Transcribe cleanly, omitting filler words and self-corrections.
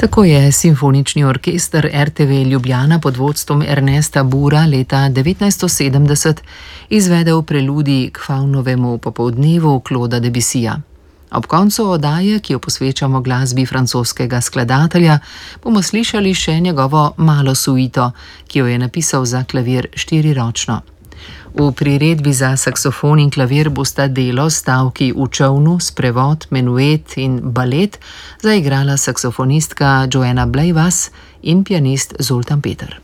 Tako je simfonični orkester RTV Ljubljana pod vodstvom Ernesta Bura leta 1970 izvedel preludij k Faunovemu popoldnevu Clauda Debussyja. Ob koncu oddaje, ki jo posvečamo glasbi francoskega skladatelja, bomo slišali še njegovo malo suito, ki jo je napisal za klavir štiriročno. V priredbi za saksofon in klavir bosta delo stavki v čovnu, sprevod, menuet in balet zaigrala saksofonistka Joanna Blayvas in pianist Zoltan Peter.